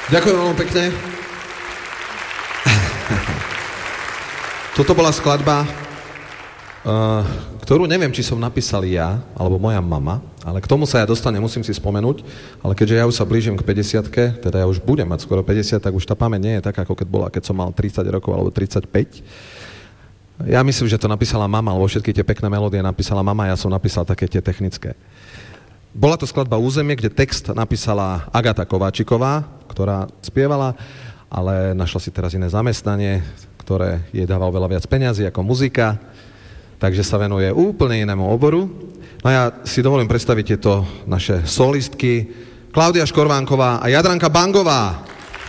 Ďakujem veľmi pekne. Toto bola skladba, ktorú neviem, či som napísal ja, alebo moja mama, ale k tomu sa ja dostanem, musím si spomenúť, ale keďže ja už sa blížim k 50-ke, teda ja už budem mať skoro 50, tak už tá pamäť nie je taká, ako keď bola, keď som mal 30 rokov alebo 35. Ja myslím, že to napísala mama, alebo všetky tie pekné melódie napísala mama, ja som napísal také tie technické. Bola to skladba Územie, kde text napísala Agata Kováčiková, ktorá spievala, ale našla si teraz iné zamestnanie, ktoré jej dával veľa viac peňazí ako muzika, takže sa venuje úplne inému oboru. No a ja si dovolím predstaviť tieto naše solistky, Klaudia Škorvánková a Jadranka Bangová.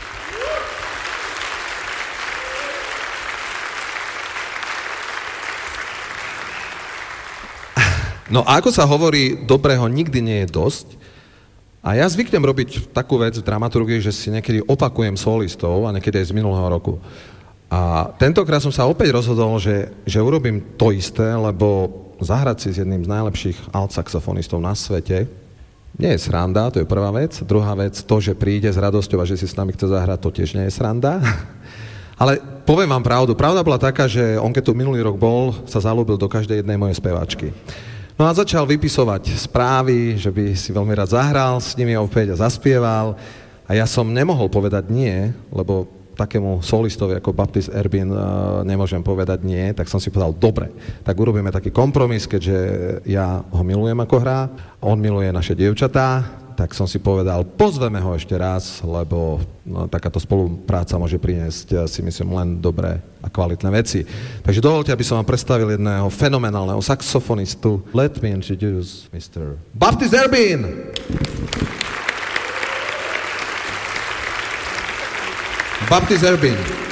No a ako sa hovorí, dobrého nikdy nie je dosť. A ja zvyknem robiť takú vec v dramaturgii, že si niekedy opakujem solistov a niekedy aj z minulého roku. A tentokrát som sa opäť rozhodol, že urobím to isté, lebo zahrať si s jedným z najlepších altsaxofonistov na svete nie je sranda, to je prvá vec. Druhá vec, to, že príde s radosťou a že si s nami chce zahrať, to tiež nie je sranda. Ale poviem vám pravdu. Pravda bola taká, že on keď tu minulý rok bol, sa zalúbil do každej jednej mojej speváčky. No a začal vypisovať správy, že by si veľmi rád zahral s nimi opäť a zaspieval. A ja som nemohol povedať nie, lebo takému solistovi ako Baptist Erbin nemôžem povedať nie, tak som si povedal, dobre, tak urobíme taký kompromis, keďže ja ho milujem ako hrá, on miluje naše dievčatá, tak som si povedal, pozveme ho ešte raz, lebo takáto spolupráca môže priniesť, si myslím, len dobré a kvalitné veci. Takže dovolte, aby som vám predstavil jedného fenomenálneho saxofonistu. Let me introduce Mr. Baptist Erbin! Baptist Erbin.